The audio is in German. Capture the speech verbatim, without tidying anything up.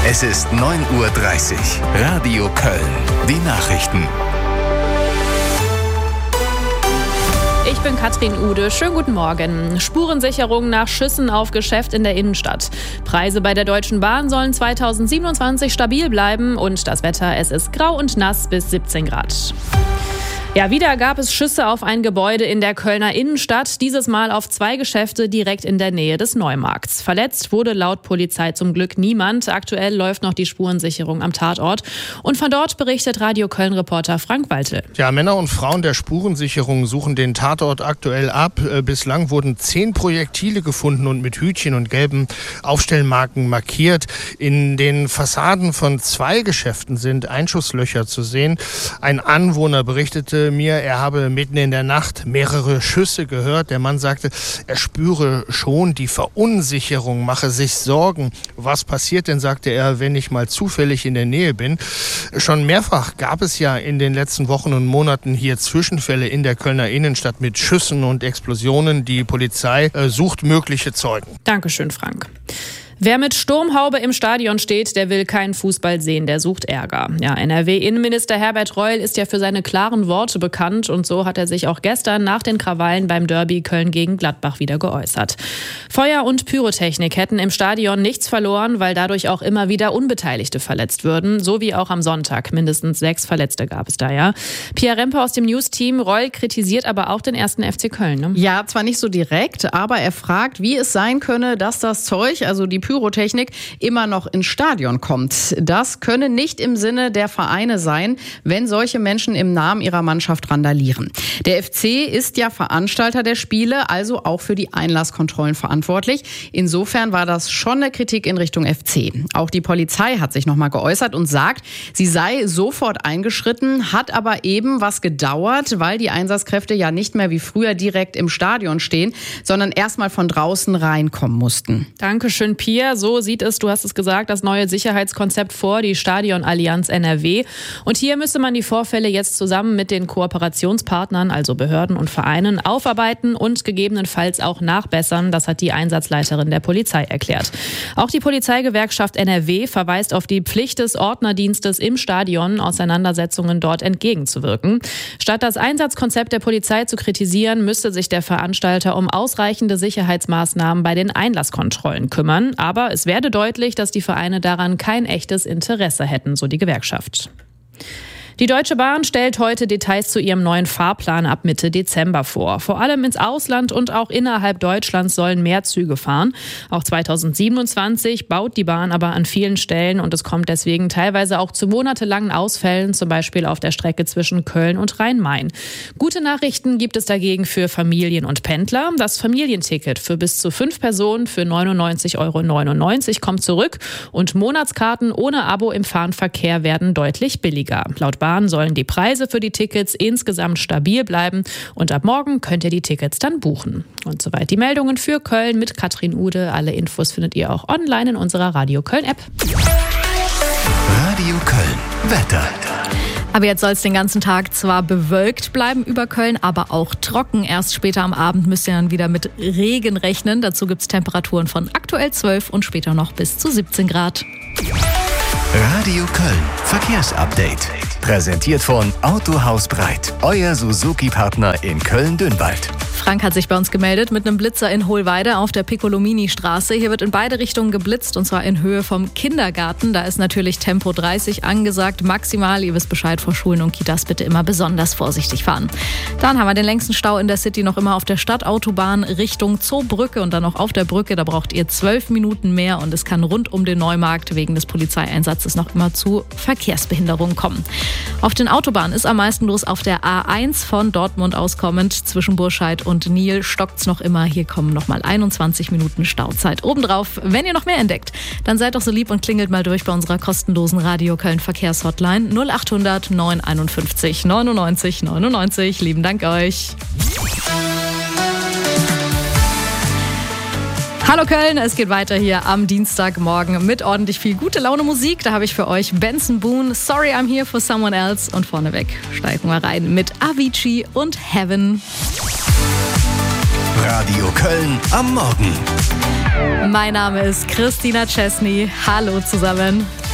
Es ist neun Uhr dreißig. Radio Köln. Die Nachrichten. Ich bin Katrin Ude. Schönen guten Morgen. Spurensicherung nach Schüssen auf Geschäft in der Innenstadt. Preise bei der Deutschen Bahn sollen zweitausendsiebenundzwanzig stabil bleiben und das Wetter, es ist grau und nass bis siebzehn Grad. Ja, wieder gab es Schüsse auf ein Gebäude in der Kölner Innenstadt, dieses Mal auf zwei Geschäfte direkt in der Nähe des Neumarkts. Verletzt wurde laut Polizei zum Glück niemand. Aktuell läuft noch die Spurensicherung am Tatort. Und von dort berichtet Radio Köln-Reporter Frank Waltel. Ja, Männer und Frauen der Spurensicherung suchen den Tatort aktuell ab. Bislang wurden zehn Projektile gefunden und mit Hütchen und gelben Aufstellmarken markiert. In den Fassaden von zwei Geschäften sind Einschusslöcher zu sehen. Ein Anwohner berichtete mir, er habe mitten in der Nacht mehrere Schüsse gehört. Der Mann sagte, er spüre schon die Verunsicherung, mache sich Sorgen. Was passiert denn, sagte er, wenn ich mal zufällig in der Nähe bin? Schon mehrfach gab es ja in den letzten Wochen und Monaten hier Zwischenfälle in der Kölner Innenstadt mit Schüssen und Explosionen. Die Polizei äh, sucht mögliche Zeugen. Dankeschön, Frank. Wer mit Sturmhaube im Stadion steht, der will keinen Fußball sehen, der sucht Ärger. Ja, N R W-Innenminister Herbert Reul ist ja für seine klaren Worte bekannt und so hat er sich auch gestern nach den Krawallen beim Derby Köln gegen Gladbach wieder geäußert. Feuer und Pyrotechnik hätten im Stadion nichts verloren, weil dadurch auch immer wieder Unbeteiligte verletzt würden, so wie auch am Sonntag. Mindestens sechs Verletzte gab es da, ja. Pia Rempe aus dem News-Team. Reul kritisiert aber auch den ersten F C Köln, ne? Ja, zwar nicht so direkt, aber er fragt, wie es sein könne, dass das Zeug, also die Pyrotechnik, immer noch ins Stadion kommt. Das könne nicht im Sinne der Vereine sein, wenn solche Menschen im Namen ihrer Mannschaft randalieren. Der F C ist ja Veranstalter der Spiele, also auch für die Einlasskontrollen verantwortlich. Insofern war das schon eine Kritik in Richtung F C. Auch die Polizei hat sich nochmal geäußert und sagt, sie sei sofort eingeschritten, hat aber eben was gedauert, weil die Einsatzkräfte ja nicht mehr wie früher direkt im Stadion stehen, sondern erstmal von draußen reinkommen mussten. Dankeschön, Pia. So sieht es, du hast es gesagt, das neue Sicherheitskonzept vor, die Stadionallianz N R W. Und hier müsse man die Vorfälle jetzt zusammen mit den Kooperationspartnern, also Behörden und Vereinen, aufarbeiten und gegebenenfalls auch nachbessern. Das hat die Einsatzleiterin der Polizei erklärt. Auch die Polizeigewerkschaft N R W verweist auf die Pflicht des Ordnerdienstes im Stadion, Auseinandersetzungen dort entgegenzuwirken. Statt das Einsatzkonzept der Polizei zu kritisieren, müsste sich der Veranstalter um ausreichende Sicherheitsmaßnahmen bei den Einlasskontrollen kümmern. Aber es werde deutlich, dass die Vereine daran kein echtes Interesse hätten, so die Gewerkschaft. Die Deutsche Bahn stellt heute Details zu ihrem neuen Fahrplan ab Mitte Dezember vor. Vor allem ins Ausland und auch innerhalb Deutschlands sollen mehr Züge fahren. Auch zweitausendsiebenundzwanzig baut die Bahn aber an vielen Stellen und es kommt deswegen teilweise auch zu monatelangen Ausfällen, zum Beispiel auf der Strecke zwischen Köln und Rhein-Main. Gute Nachrichten gibt es dagegen für Familien und Pendler. Das Familienticket für bis zu fünf Personen für neunundneunzig Euro neunundneunzig kommt zurück und Monatskarten ohne Abo im Fernverkehr werden deutlich billiger. Laut Bahn sollen die Preise für die Tickets insgesamt stabil bleiben und ab morgen könnt ihr die Tickets dann buchen. Und soweit die Meldungen für Köln mit Katrin Ude. Alle Infos findet ihr auch online in unserer Radio Köln-App. Radio Köln. Wetter. Aber jetzt soll es den ganzen Tag zwar bewölkt bleiben über Köln, aber auch trocken. Erst später am Abend müsst ihr dann wieder mit Regen rechnen. Dazu gibt es Temperaturen von aktuell zwölf und später noch bis zu siebzehn Grad. Radio Köln. Verkehrsupdate. Präsentiert von Autohaus Breit. Euer Suzuki-Partner in Köln-Dünwald. Frank hat sich bei uns gemeldet mit einem Blitzer in Hohlweide auf der Piccolomini-Straße. Hier wird in beide Richtungen geblitzt und zwar in Höhe vom Kindergarten. Da ist natürlich Tempo dreißig angesagt, maximal. Ihr wisst Bescheid, vor Schulen und Kitas bitte immer besonders vorsichtig fahren. Dann haben wir den längsten Stau in der City noch immer auf der Stadtautobahn Richtung Zoobrücke und dann noch auf der Brücke. Da braucht ihr zwölf Minuten mehr und es kann rund um den Neumarkt wegen des Polizeieinsatzes noch immer zu Verkehrsbehinderungen kommen. Auf den Autobahnen ist am meisten los auf der A eins von Dortmund aus kommend. Zwischen Burscheid und Nil stockt's noch immer. Hier kommen noch mal einundzwanzig Minuten Stauzeit obendrauf. Wenn ihr noch mehr entdeckt, dann seid doch so lieb und klingelt mal durch bei unserer kostenlosen Radio Köln Verkehrshotline null achthundert neun einundfünfzig neunundneunzig neunundneunzig. Lieben Dank euch. Hallo Köln, es geht weiter hier am Dienstagmorgen mit ordentlich viel gute Laune Musik. Da habe ich für euch Benson Boone, Sorry I'm Here for Someone Else und vorneweg steigen wir rein mit Avicii und Heaven. Radio Köln am Morgen. Mein Name ist Christina Chesney. Hallo zusammen.